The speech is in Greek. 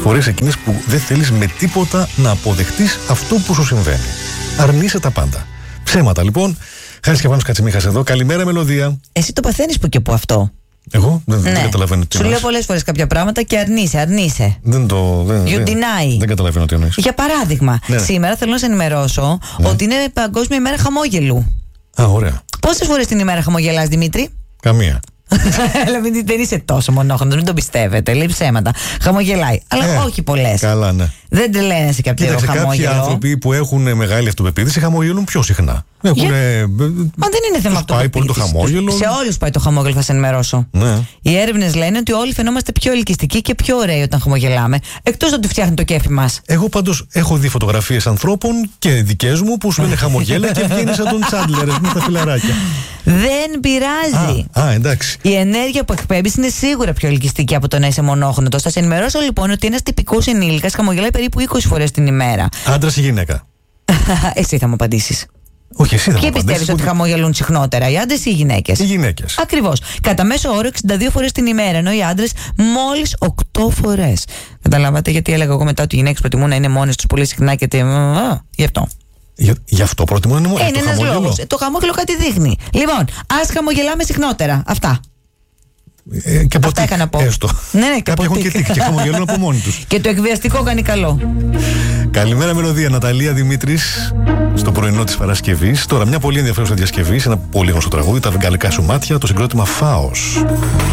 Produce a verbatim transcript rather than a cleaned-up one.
φορές εκείνες που δεν θέλεις με τίποτα να αποδεχτείς αυτό που σου συμβαίνει. Αρνείσαι τα πάντα. Ψέματα λοιπόν. Χάρης Κεφάνος Κατσιμίχας εδώ. Καλημέρα, Μελωδία. Εσύ το παθαίνεις που και που αυτό. Εγώ δεν, ναι. δεν καταλαβαίνω τι σου εννοείς. λέω πολλές φορές κάποια πράγματα και αρνείσαι, αρνείσαι. Δεν το. Δεν, You δεν, deny. δεν καταλαβαίνω τι εννοείς. Για παράδειγμα, ναι. σήμερα θέλω να σε ενημερώσω ναι. ότι είναι Παγκόσμια ημέρα χαμόγελου. Α, ωραία. Πόσες φορές την ημέρα χαμογελάς, Δημήτρη? Καμία. Δηλαδή δεν είσαι τόσο μονόχρονος, μην το πιστεύετε. Λέει ψέματα. Χαμογελάει. Αλλά ε, όχι πολλές. Καλά, ναι. Δεν τρελαίνεσαι και από το χαμόγελο. Κάποιοι άνθρωποι που έχουν μεγάλη αυτοπεποίθηση χαμογελούν πιο συχνά. Έχουν. Για... Μα δεν είναι θέμα αυτό. Πάει πολύ το χαμόγελο. Σε όλους πάει το χαμόγελο, θα σε ενημερώσω. Ναι. Οι έρευνες λένε ότι όλοι φαινόμαστε πιο ελκυστικοί και πιο ωραίοι όταν χαμογελάμε. Εκτός ότι φτιάχνει το κέφι μας. Εγώ πάντως έχω δει φωτογραφίες ανθρώπων και δικές μου που σου λένε χαμογέλα και βγαίνει σαν τον Τσάντλερ με τα φιλαράκια. Δεν πειράζει. Α, α, εντάξει. Η ενέργεια που εκπέμπεις είναι σίγουρα πιο ελκυστική από το να είσαι μονόχρονος. Θα σε ενημερώσω λοιπόν ότι ένας τυπικός ενήλικας χαμογελάει περίπου είκοσι φορές την ημέρα. Άντρας ή γυναίκα? Εσύ θα μου απαντήσεις. Όχι, εσύ θα Ποιοι πιστεύεις ότι χαμογελούν συχνότερα, οι άντρες ή οι γυναίκες? Οι γυναίκες. Ακριβώς. Κατά μέσο όρο εξήντα δύο φορές την ημέρα, ενώ οι άντρες μόλις οκτώ φορές. Καταλάβατε γιατί έλεγα εγώ μετά ότι οι γυναίκες προτιμούν να είναι μόνες τους πολύ συχνά και. Α, γι' αυτό. Για, γι' αυτό προτιμούν να είναι μόνες. Είναι ένας λόγος. Το χαμόγελο κάτι δείχνει. Λοιπόν, ας χαμογελάμε συχνότερα. Αυτά. Ε, και Αυτά είχα να πω. Έστω. Ναι, ναι, κάποιοι έχουν και τύχη και χαμογελούν από μόνοι τους. Και το εκβιαστικό κάνει καλό. Καλημέρα, Μελωδία. Ναταλία Δημήτρης στο πρωινό της Παρασκευής. Τώρα, μια πολύ ενδιαφέρουσα διασκευή, ένα πολύ γνωστό τραγούδι, τα βεγγαλικά σου μάτια, το συγκρότημα Φάος.